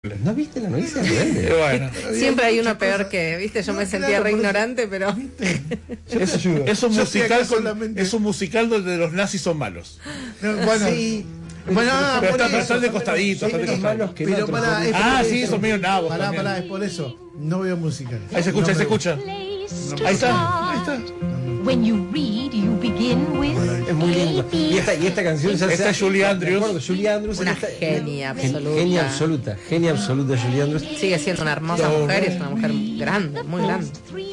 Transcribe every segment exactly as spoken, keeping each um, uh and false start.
¿No viste la novicia rebelde? Bueno. Siempre hay uno peor que, viste, yo No, me claro, sentía re por eso- ignorante, pero... Es, es un Yo musical acá con- solamente- es un musical donde los nazis son malos. No, bueno, Sí. bueno, ah, Pero por está- eso, pero están de costadito, Son están de menos costadito. malos que Pero nosotros. pará, es Ah, por sí, eso. son medio nabos Pará, también. pará, es por eso. No veo musicales. Ahí se escucha, No ahí se me escucha. gusta. Ahí está, ahí está. When you read, you begin with Es muy lindo. Y esta, y esta canción ya Esta se- es Julie de Andrews. acuerdo, Julie Andrews. Una esta- genia gen- absoluta. Genia absoluta. Genia absoluta Julie Andrews. Sigue siendo una hermosa No, mujer, no. es una mujer grande, muy grande.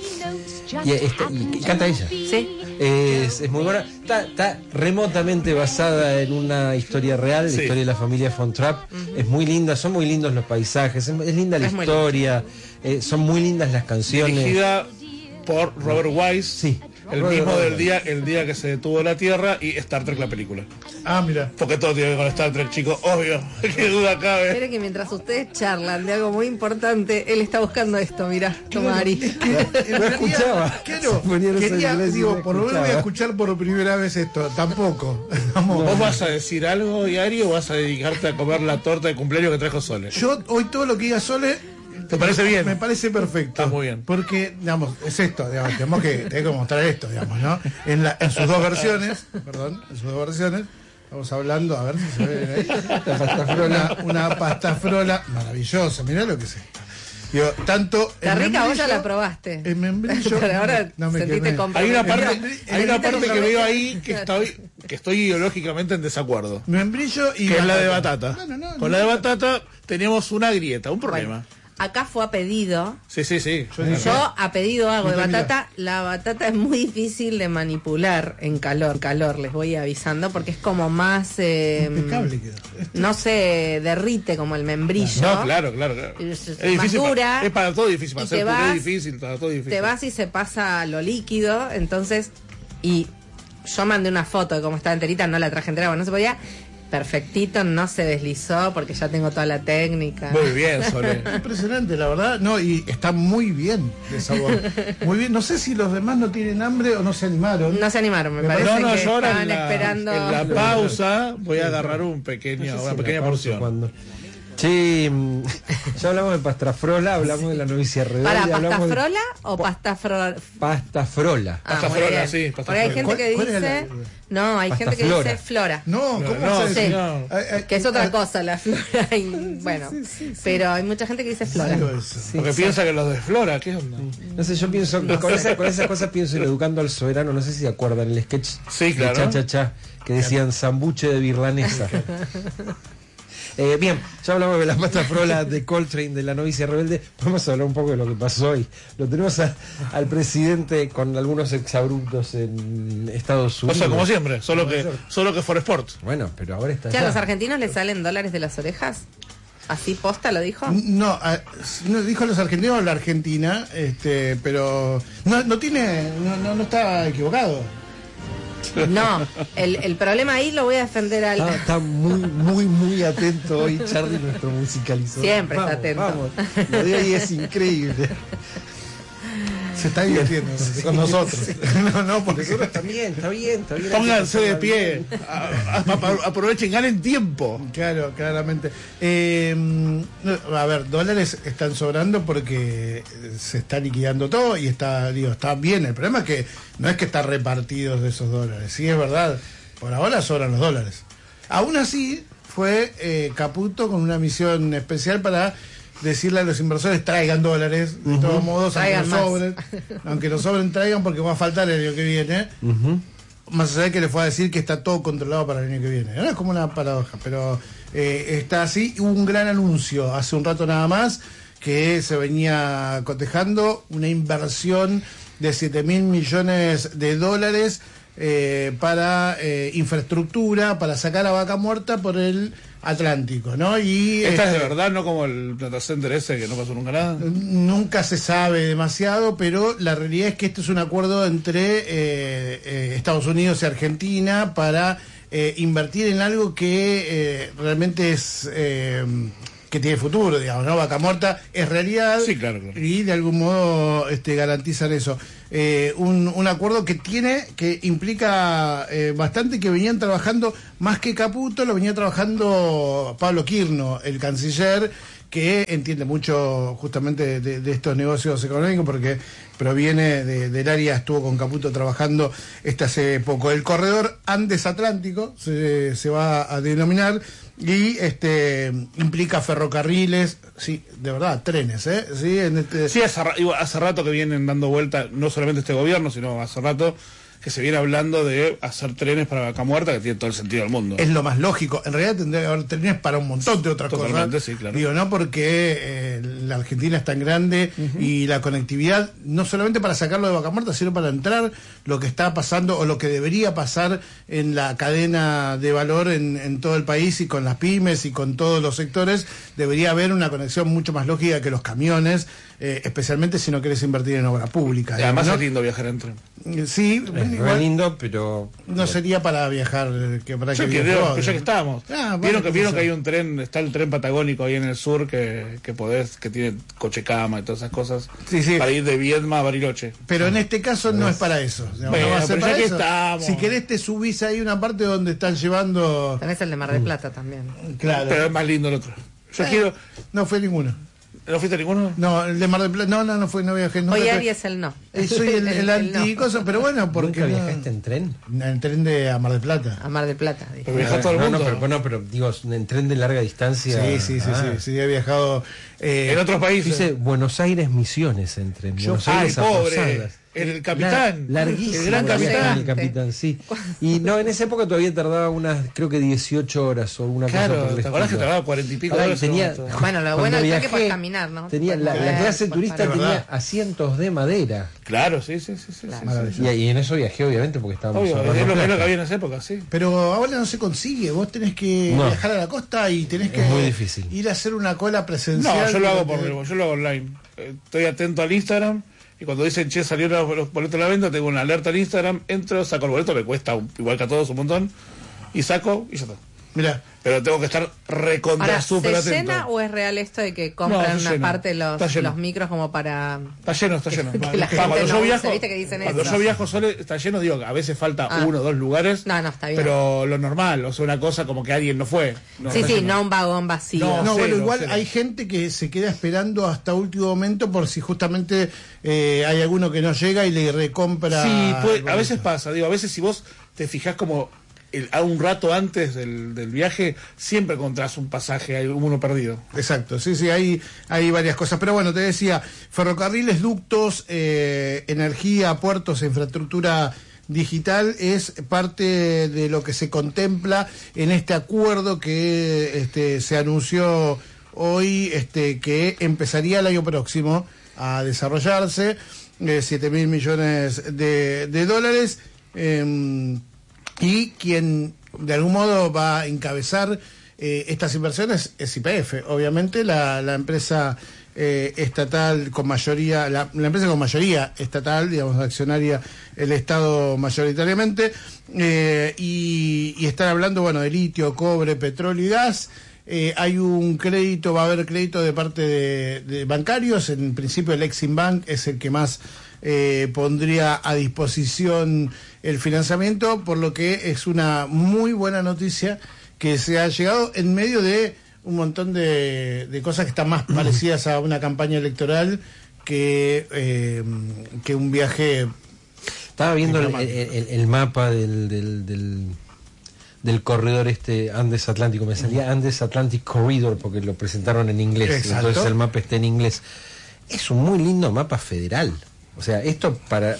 Y, esta, y canta ella. Sí, Es, es muy buena. Está, está remotamente basada en una historia real, la Sí. historia de la familia Von Trapp. Es muy linda, son muy lindos los paisajes, es, es linda la Es muy historia, eh, son muy lindas las canciones. Dirigida por Robert Wise. Sí. El Robert mismo Wise. del día, el día que se detuvo la Tierra, y Star Trek la película. Ah, mira. Porque todo tiene que ver con Star Trek, chicos, obvio. Qué duda cabe. espere que mientras ustedes charlan de algo muy importante, él está buscando esto, mirá, toma Ari. No escuchaba. Claro, Se ponía los quería, auriculares y digo, no por lo menos voy a escuchaba. escuchar por primera vez esto. Tampoco. Vamos. ¿Vos vas a decir algo, Ari, o vas a dedicarte a comer la torta de cumpleaños que trajo Sole? Yo hoy todo lo que diga Sole. ¿Te parece bien? Me parece perfecto. Está muy bien. Porque, digamos, es esto, digamos, tenemos que, tengo que mostrar esto, digamos, ¿no? En, la, en sus dos versiones, perdón, en sus dos versiones, estamos hablando, a ver si se ve ahí. La pasta frola. Una, una pasta frola maravillosa, mirá lo que es esto. Digo, tanto. Está el rica, vos ya membrillo- la probaste. El membrillo. Pero ahora no me sentiste quemé. compra- Hay una parte, membrillo- hay una el parte que membrillo- veo ahí que estoy, que estoy ideológicamente en desacuerdo. Membrillo y. Que es la de batata. Bueno, no, Con no. la de batata teníamos una grieta, un problema. Bueno, acá fue a pedido. Sí, sí, sí. Yo a pedido hago de Mira, mira. batata. La batata es muy difícil de manipular en calor, calor, les voy avisando, porque es como más... eh, Impecable quedó. no se derrite como el membrillo. No, claro, claro, claro. Es- es Es difícil. más dura, pa- es para todo difícil. Para y hacer te puré vas- es difícil, para todo difícil. Te vas y se pasa lo líquido, entonces... Y yo mandé una foto de cómo estaba enterita, no la traje entera, bueno, no se podía... Perfectito, no se deslizó porque ya tengo toda la técnica. Muy bien, Sole. Impresionante, la verdad. No, y está muy bien de sabor. Muy bien. No sé si los demás no tienen hambre o no se animaron. No se animaron, me No, parece No, no, que yo ahora estaban en la, esperando... en la pausa voy a agarrar un pequeño, No sé una si pequeña la pausa porción. cuando- Sí, mm, ya hablamos de pasta frola, hablamos de la novicia rebelde. ¿Para pasta hablamos de frola o pasta frola? pasta frola. Ah, Pasta muy frola, bien. sí, pasta Porque hay frola. gente ¿Cuál- que cuál era dice... la- No, hay Pasta gente que flora. dice flora. No, ¿cómo No, se sí. dice? no. Ay, ay, Que es otra ay, cosa la flora. y, bueno, pero hay mucha gente que dice flora. algo de eso. Porque piensa que los desflora, ¿qué onda? No sé, yo pienso, con, esa- con esas cosas pienso en Educando al Soberano, no sé si se acuerdan el sketch Sí, claro. de Cha Cha Cha, que decían zambuche de birlanesa. Eh, bien, ya hablamos de la pasta frola de Coltrane, de la novicia rebelde. Vamos a hablar un poco de lo que pasó hoy. Lo tenemos a- al presidente con algunos exabruptos en Estados O Unidos. sea, como siempre, solo que, solo que for Sport. Bueno, pero ahora está ¿Que a allá. los argentinos les salen dólares de las orejas? ¿Así posta lo dijo? No, a- no, dijo los argentinos la Argentina, este, pero no, no tiene, no, no, no está equivocado. No, el, el problema ahí lo voy a defender al... Está, está muy, muy, muy atento hoy Charlie, nuestro musicalizador. Siempre está Vamos, atento. Vamos, lo de hoy es increíble. Se está divirtiendo con nosotros. No, no, porque Nosotros está bien, está bien, está bien. Pónganse de pie, Bien. a- a- a- aprovechen, ganen tiempo. Claro, claramente. Eh, no, a ver, dólares están sobrando porque se está liquidando todo y está, digo, está bien. El problema es que no es que está repartidos de esos dólares. Sí, es verdad. Por ahora sobran los dólares. Aún así, fue eh, Caputo con una misión especial para decirle a los inversores traigan dólares, de todos modos, aunque Traigan nos más. sobren, aunque nos sobren, traigan porque va a faltar el año que viene. Ujú. Más allá de que le fue a decir que está todo controlado para el año que viene. ¿No? Es como una paradoja, pero eh, está así. Hubo un gran anuncio hace un rato nada más que se venía cotejando una inversión de siete mil millones de dólares eh, para eh, infraestructura, para sacar a Vaca Muerta por el Atlántico, ¿no? Y Esta es de este, verdad, no como el data center ese que no pasó nunca nada. nunca se sabe demasiado, pero la realidad es que este es un acuerdo entre eh, eh, Estados Unidos y Argentina para eh, invertir en algo que eh, realmente es eh, que tiene futuro, digamos, ¿no? Vaca Muerta es realidad. Sí, claro, claro. Y de algún modo este, garantizan eso. Eh, un, un acuerdo que tiene, que implica eh, bastante, que venían trabajando más que Caputo, lo venía trabajando Pablo Quirno, el canciller, que entiende mucho justamente de, de estos negocios económicos porque proviene de, del área, estuvo con Caputo trabajando este hace poco. El corredor Andes Atlántico se, se va a denominar y este implica ferrocarriles, sí, de verdad, trenes, ¿eh? Sí, en este... sí hace, hace rato que vienen dando vuelta, no solamente este gobierno, sino hace rato que se viene hablando de hacer trenes para Vaca Muerta, que tiene todo el sentido del mundo. Es lo más lógico. En realidad tendría que haber trenes para un montón de otras Totalmente, cosas. sí, claro. Digo, no porque eh, la Argentina es tan grande uh-huh. y la conectividad, no solamente para sacarlo de Vaca Muerta, sino para entrar lo que está pasando o lo que debería pasar en la cadena de valor en, en todo el país y con las pymes y con todos los sectores. Debería haber una conexión mucho más lógica que los camiones, eh, especialmente si no querés invertir en obra pública. Y además, ¿no? Es lindo viajar en tren. Sí, es igual, lindo, pero no sería para viajar, que para Yo que que creo, pero ya que estábamos. Ah, bueno, vieron que vieron que hay un tren, está el tren patagónico ahí en el sur que, que podés, que tiene coche cama y todas esas cosas. Sí, sí. Para ir de Viedma a Bariloche. Pero en este caso no es para eso. No, bueno, no va a ser pero para ya que eso. estamos. Si querés te subís ahí una parte donde están llevando. Tenés el de Mar del Plata también. Claro. Pero es más lindo el otro. Yo eh, quiero. No fue ninguno. ¿No fuiste a ninguno? No, el de Mar del Plata. No, no, no fue, no viajé. No, Hoy no, Ari es el no. Soy el, el, el anticoso, no. Pero bueno, porque. ¿Nunca viajaste en tren? En tren de a Mar del Plata. A Mar del Plata. Dije. Pero viaja todo el mundo. No, no, pero, no, pero digo, en tren de larga distancia. Sí, sí, sí, ah. sí, sí, he viajado. Eh, en otros países. Dice Buenos Aires Misiones en tren. Yo, Buenos ay, Aires pobre. El capitán. La, larguísimo. El gran capitán. El capitán, sí. Y no, en esa época todavía tardaba unas, creo que dieciocho horas o una claro, cosa por el ¿te acordás que tardaba cuarenta y pico Ahora, horas? Tenía, bueno, lo bueno es que puedes caminar, ¿no? Tenía, la, la clase turista de tenía verdad. asientos de madera. Claro, sí, sí, sí. sí, Claro. sí, y, y en eso viajé, obviamente, porque estábamos Obvio, es lo, es lo que había en esa época, sí. Pero ahora no se consigue. Vos tenés que no. viajar a la costa y tenés que es muy difícil. ir a hacer una cola presencial. No, yo lo hago por yo lo hago online. Estoy atento al Instagram. Y cuando dicen, che, salieron los boletos a la venta, tengo una alerta en Instagram, entro, saco el boleto, me cuesta un, igual que a todos un montón, y saco y ya está. Mirá. Pero tengo que estar recontra súper atento. ¿Se llena o es real esto de que compran No, una llena. parte los, los micros como para... Está lleno, está lleno. Que la Ah, gente cuando no yo use, viajo, ¿viste que dicen cuando eso? yo viajo solo está lleno, digo, a veces falta Ah. uno o dos lugares. No, no, está bien. Pero lo normal, o sea, una cosa como que alguien no fue. No, sí, está sí, lleno. no un vagón vacío. No, No, cero, bueno, igual cero. hay gente que se queda esperando hasta último momento por si justamente eh, hay alguno que no llega y le recompra. Sí, puede- el a veces boleto. pasa, digo, a veces si vos te fijás como el, a un rato antes del, del viaje, siempre encontrás un pasaje, hay uno perdido. Exacto, sí, sí, hay, hay varias cosas. Pero bueno, te decía, ferrocarriles, ductos, eh, energía, puertos, infraestructura digital es parte de lo que se contempla en este acuerdo que este, se anunció hoy, este, que empezaría el año próximo a desarrollarse, eh, siete mil millones de, de dólares, eh, y quien de algún modo va a encabezar eh, estas inversiones es Y P F, obviamente la, la empresa eh, estatal con mayoría, la, la empresa con mayoría estatal, digamos, accionaria el Estado mayoritariamente, eh, y, y están hablando, bueno, de litio, cobre, petróleo y gas. Eh, hay un crédito, va a haber crédito de parte de, de bancarios, en principio el Exim Bank es el que más eh, pondría a disposición el financiamiento, por lo que es una muy buena noticia que se ha llegado en medio de un montón de, de cosas que están más parecidas a una campaña electoral que, eh, que un viaje. Estaba viendo el, el, el mapa del, del, del, del corredor este Andes Atlántico, me salía Andes Atlantic Corridor porque lo presentaron en inglés. Exacto. Entonces el mapa está en inglés. Es un muy lindo mapa federal. O sea, esto para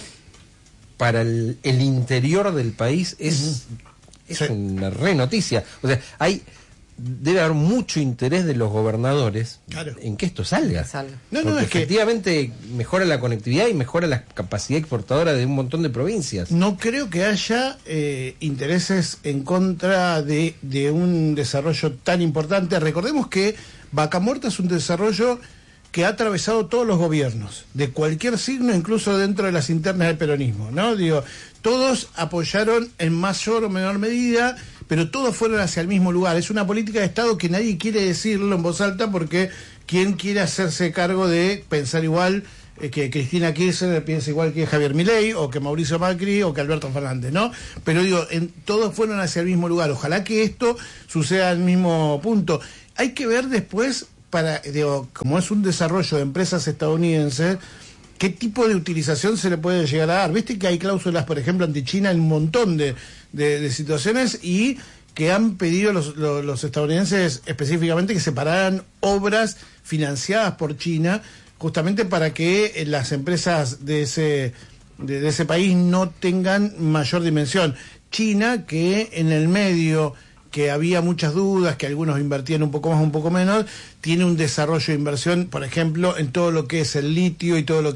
para el, el interior del país es, uh-huh. es sí. una re noticia. O sea, hay debe haber mucho interés de los gobernadores claro. en que esto salga. salga. No, no, es efectivamente que mejora la conectividad y mejora la capacidad exportadora de un montón de provincias. No creo que haya eh, intereses en contra de, de un desarrollo tan importante. Recordemos que Vaca Muerta es un desarrollo que ha atravesado todos los gobiernos, de cualquier signo, incluso dentro de las internas del peronismo, ¿no? Digo, todos apoyaron en mayor o menor medida, pero todos fueron hacia el mismo lugar. Es una política de Estado que nadie quiere decirlo en voz alta porque ¿quién quiere hacerse cargo de pensar igual eh, que Cristina Kirchner piensa igual que Javier Milei o que Mauricio Macri o que Alberto Fernández, ¿no? Pero digo, en, todos fueron hacia el mismo lugar. Ojalá que esto suceda al mismo punto. Hay que ver después para, digo, como es un desarrollo de empresas estadounidenses, ¿qué tipo de utilización se le puede llegar a dar? Viste que hay cláusulas, por ejemplo, anti-China en un montón de, de, de situaciones y que han pedido los, los, los estadounidenses específicamente que se pararan obras financiadas por China, justamente para que las empresas de ese, de, de ese país no tengan mayor dimensión. China, que en el medio, que había muchas dudas, que algunos invertían un poco más, un poco menos, tiene un desarrollo de inversión, por ejemplo, en todo lo que es el litio y todo lo que